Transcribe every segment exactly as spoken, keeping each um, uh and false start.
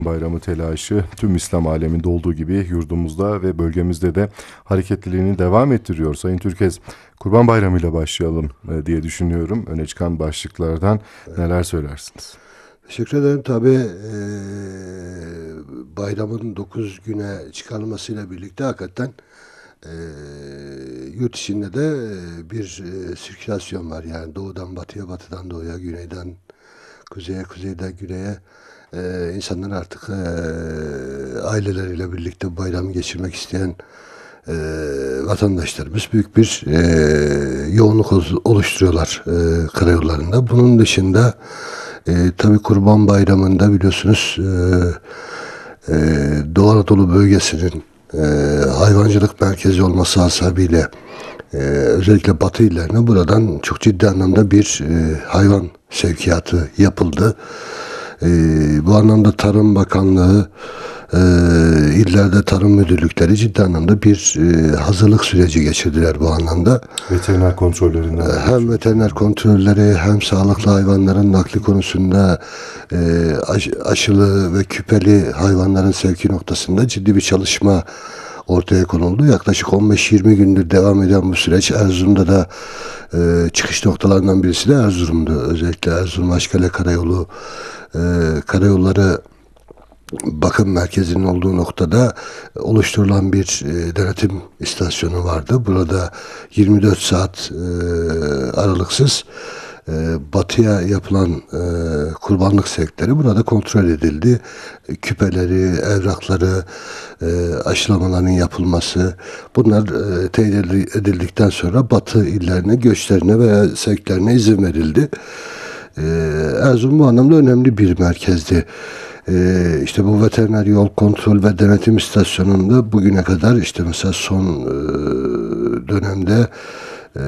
Bayramı telaşı tüm İslam aleminde olduğu gibi yurdumuzda ve bölgemizde de hareketliliğini devam ettiriyor. Sayın Türkez, Kurban Bayramı ile başlayalım e, diye düşünüyorum. Öne çıkan başlıklardan neler söylersiniz? Teşekkür ederim. Tabii eee, bayramın dokuz güne çıkarılmasıyla birlikte hakikaten eee, yurt içinde de eee, bir eee, sirkülasyon var. Yani doğudan batıya, batıdan doğuya, güneyden kuzeye, kuzeyden güneye eee insanlar artık eee, aileleriyle birlikte bayramı geçirmek isteyen eee, vatandaşlarımız büyük bir eee, yoğunluk oluşturuyorlar eee karayollarında. Bunun dışında e, tabii Kurban Bayramı'nda biliyorsunuz e, e, Doğu Anadolu bölgesinin e, hayvancılık merkezi olması hasebiyle e, özellikle Batı illerine buradan çok ciddi anlamda bir e, hayvan sevkiyatı yapıldı. E, bu anlamda Tarım Bakanlığı, e, illerde tarım müdürlükleri ciddi anlamda bir e, hazırlık süreci geçirdiler bu anlamda. Veteriner kontrollerinden Ee, Hem veteriner kontrolleri hem sağlıklı hayvanların nakli konusunda e, aş- aşılı ve küpeli hayvanların sevki noktasında ciddi bir çalışma ortaya konuldu. Yaklaşık on beş yirmi gündür devam eden bu süreç Erzurum'da da e, çıkış noktalarından birisi de Erzurum'du. Özellikle Erzurum Aşkale Karayolu e, karayolları bakım merkezinin olduğu noktada oluşturulan bir e, denetim istasyonu vardı. Burada yirmi dört saat e, aralıksız e, batıya yapılan e, kurbanlık sevkleri burada kontrol edildi. E, küpeleri, evrakları, e, aşılamaların yapılması bunlar e, teyit edildikten sonra batı illerine, göçlerine veya sevklerine izin verildi. E, Erzurum bu anlamda önemli bir merkezdi. Ee, işte bu veteriner yol kontrol ve denetim istasyonunda bugüne kadar işte mesela son e, dönemde e,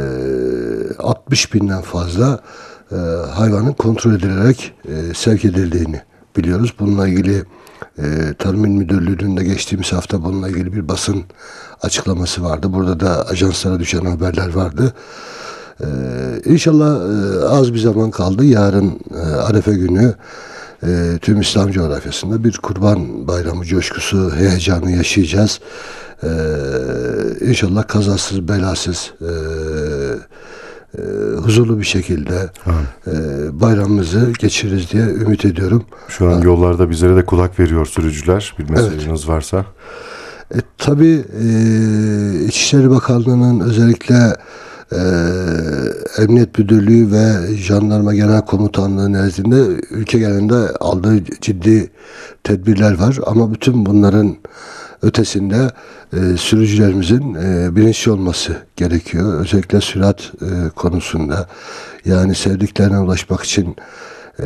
altmış binden fazla e, hayvanın kontrol edilerek e, sevk edildiğini biliyoruz. Bununla ilgili e, Tarım İl Müdürlüğü'nün de geçtiğimiz hafta bununla ilgili bir basın açıklaması vardı. Burada da ajanslara düşen haberler vardı. Ee, İnşallah e, az bir zaman kaldı. Yarın e, Arefe günü e, tüm İslam coğrafyasında bir Kurban Bayramı coşkusu, heyecanı yaşayacağız. Ee, İnşallah kazasız, belasız, e, e, huzurlu bir şekilde e, bayramımızı geçiririz diye ümit ediyorum. Şu an yollarda bizlere de kulak veriyor sürücüler. Bir Evet. mesajınız varsa. E, tabii e, İçişleri Bakanlığı'nın özellikle e, Emniyet Müdürlüğü ve Jandarma Genel Komutanlığı nezdinde ülke genelinde aldığı ciddi tedbirler var. Ama bütün bunların ötesinde e, sürücülerimizin e, bilinçli olması gerekiyor. Özellikle sürat e, konusunda. Yani sevdiklerine ulaşmak için e,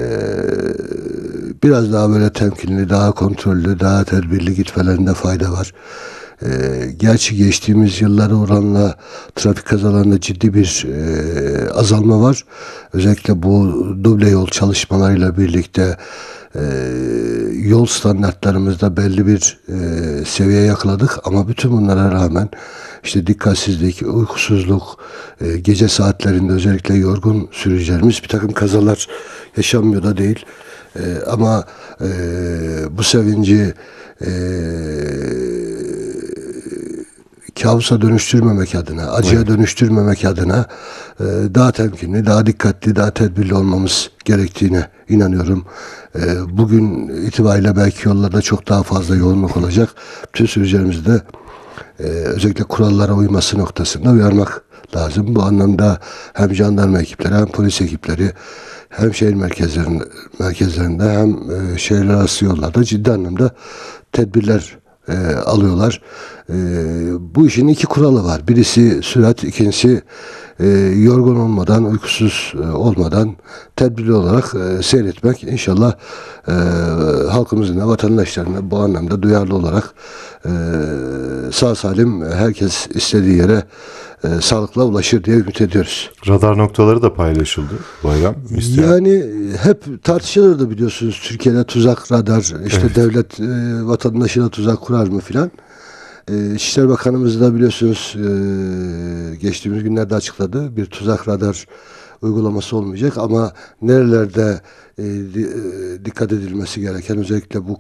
biraz daha böyle temkinli, daha kontrollü, daha tedbirli gitmelerinde fayda var. Ee, gerçi geçtiğimiz yıllara oranla trafik kazalarında ciddi bir e, azalma var. Özellikle bu duble yol çalışmalarıyla birlikte e, yol standartlarımızda belli bir e, seviyeye yakaladık. Ama bütün bunlara rağmen işte dikkatsizlik, uykusuzluk, e, gece saatlerinde özellikle yorgun sürücülerimiz bir takım kazalar yaşanmıyor da değil. E, ama e, bu sevinci e, kabusa dönüştürmemek adına, acıya Evet. dönüştürmemek adına e, daha temkinli, daha dikkatli, daha tedbirli olmamız gerektiğine inanıyorum. E, bugün itibariyle belki yollarda çok daha fazla yoğunluk olacak. Bütün sürücülerimizi de e, özellikle kurallara uyması noktasında uyarmak lazım. Bu anlamda hem jandarma ekipleri hem polis ekipleri hem şehir merkezlerinde, merkezlerinde hem e, şehirler arası yollarda ciddi anlamda tedbirler e, alıyorlar. E, bu işin iki kuralı var. Birisi sürat, ikincisi e, yorgun olmadan, uykusuz e, olmadan tedbirli olarak e, seyretmek. İnşallah e, halkımızın da vatandaşlarına bu anlamda duyarlı olarak e, sağ salim herkes istediği yere e, sağlıkla ulaşır diye ümit ediyoruz. Radar noktaları da paylaşıldı bayram isteyen. Yani hep tartışılırdı biliyorsunuz Türkiye'de tuzak radar işte Evet. devlet e, vatandaşına tuzak kurar mı filan. E, İçişleri Bakanımız da biliyorsunuz e, geçtiğimiz günlerde açıkladı bir tuzak radar uygulaması olmayacak ama nerelerde e, di- e, dikkat edilmesi gereken özellikle bu